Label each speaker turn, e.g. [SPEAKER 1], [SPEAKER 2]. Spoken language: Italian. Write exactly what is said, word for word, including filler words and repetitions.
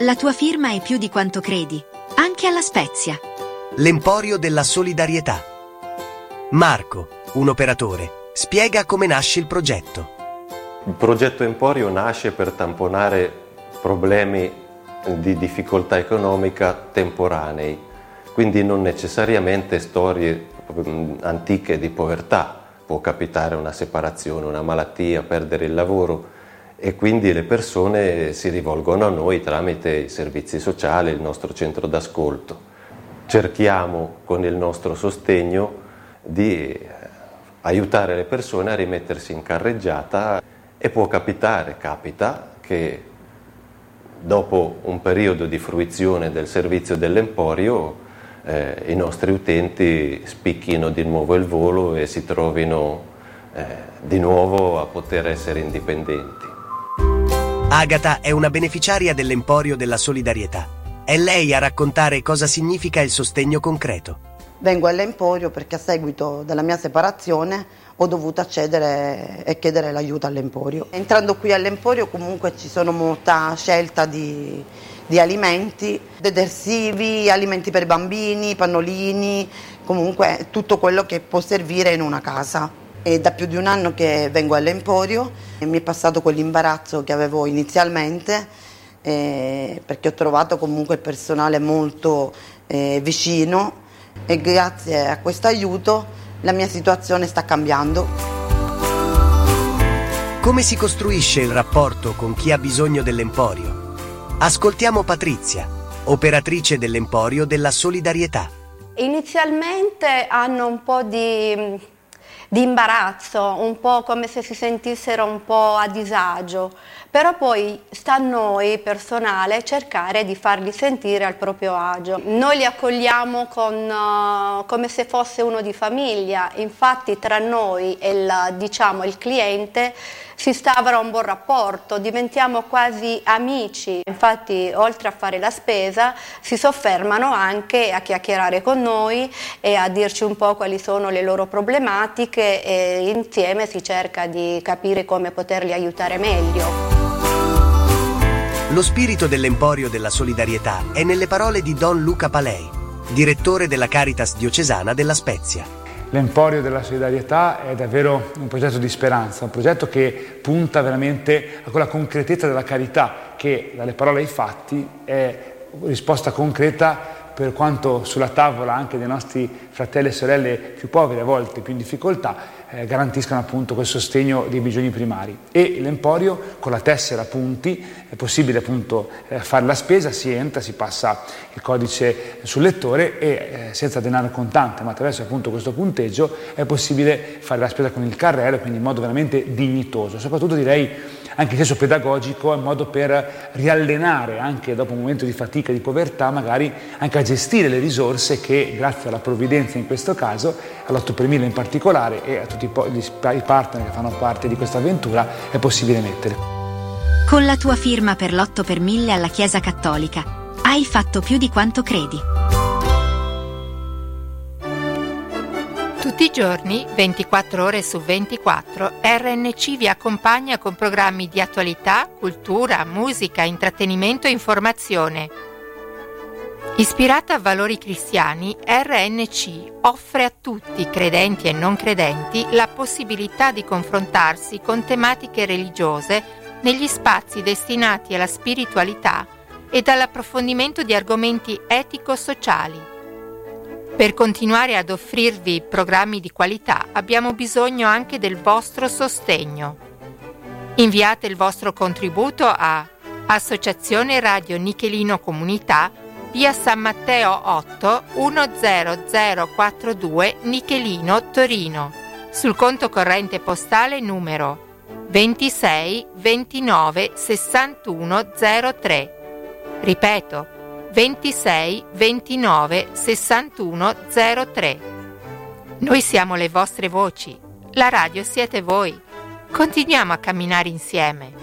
[SPEAKER 1] La tua firma è più di quanto credi, anche alla Spezia.
[SPEAKER 2] L'Emporio della Solidarietà. Marco, un operatore, spiega come nasce il progetto.
[SPEAKER 3] Il progetto Emporio nasce per tamponare problemi di difficoltà economica temporanei, quindi non necessariamente storie antiche di povertà. Può capitare una separazione, una malattia, perdere il lavoro, e quindi le persone si rivolgono a noi tramite i servizi sociali, il nostro centro d'ascolto. Cerchiamo con il nostro sostegno di aiutare le persone a rimettersi in carreggiata, e può capitare, capita, che dopo un periodo di fruizione del servizio dell'Emporio eh, i nostri utenti spicchino di nuovo il volo e si trovino eh, di nuovo a poter essere indipendenti.
[SPEAKER 2] Agata è una beneficiaria dell'Emporio della Solidarietà. È lei a raccontare cosa significa il sostegno concreto.
[SPEAKER 4] Vengo all'Emporio perché a seguito della mia separazione ho dovuto accedere e chiedere l'aiuto all'Emporio. Entrando qui all'Emporio comunque ci sono molta scelta di, di alimenti, detersivi, alimenti per bambini, pannolini, comunque tutto quello che può servire in una casa. È da più di un anno che vengo all'Emporio e mi è passato quell'imbarazzo che avevo inizialmente, eh, perché ho trovato comunque il personale molto eh, vicino, e grazie a questo aiuto la mia situazione sta cambiando.
[SPEAKER 2] Come si costruisce il rapporto con chi ha bisogno dell'Emporio? Ascoltiamo Patrizia, operatrice dell'Emporio della Solidarietà.
[SPEAKER 5] Inizialmente hanno un po' di, di imbarazzo, un po' come se si sentissero un po' a disagio, però poi sta a noi personale cercare di farli sentire al proprio agio. Noi li accogliamo con, uh, come se fosse uno di famiglia, infatti tra noi e il, diciamo, il cliente si instaura un buon rapporto, diventiamo quasi amici. Infatti oltre a fare la spesa si soffermano anche a chiacchierare con noi e a dirci un po' quali sono le loro problematiche, e insieme si cerca di capire come poterli aiutare meglio.
[SPEAKER 2] Lo spirito dell'Emporio della Solidarietà è nelle parole di Don Luca Palei, direttore della Caritas diocesana della Spezia.
[SPEAKER 6] L'Emporio della Solidarietà è davvero un progetto di speranza, un progetto che punta veramente a quella concretezza della carità che dalle parole ai fatti è risposta concreta per quanto sulla tavola anche dei nostri fratelli e sorelle più poveri, a volte più in difficoltà, eh, garantiscano appunto quel sostegno dei bisogni primari. E l'Emporio con la tessera punti è possibile appunto eh, fare la spesa, si entra, si passa il codice sul lettore e eh, senza denaro contante, ma attraverso appunto questo punteggio è possibile fare la spesa con il carrello, quindi in modo veramente dignitoso, soprattutto direi anche in senso pedagogico, in modo per riallenare anche dopo un momento di fatica e di povertà magari anche a gestire le risorse che grazie alla provvidenza in questo caso, all'otto per mille in particolare e a tutti i partner che fanno parte di questa avventura è possibile mettere.
[SPEAKER 1] Con la tua firma per l'otto per mille alla Chiesa Cattolica hai fatto più di quanto credi.
[SPEAKER 7] Tutti i giorni, ventiquattro ore su ventiquattro, R N C vi accompagna con programmi di attualità, cultura, musica, intrattenimento e informazione. Ispirata a valori cristiani, R N C offre a tutti, credenti e non credenti, la possibilità di confrontarsi con tematiche religiose negli spazi destinati alla spiritualità e all'approfondimento di argomenti etico-sociali. Per continuare ad offrirvi programmi di qualità abbiamo bisogno anche del vostro sostegno. Inviate il vostro contributo a Associazione Radio Nichelino Comunità, via San Matteo otto uno zero zero quattro due Nichelino, Torino, sul conto corrente postale numero ventisei ventinove sessantuno zero tre. Ripeto, ventisei ventinove sessantuno zero tre. Noi siamo le vostre voci, la radio siete voi. Continuiamo a camminare insieme.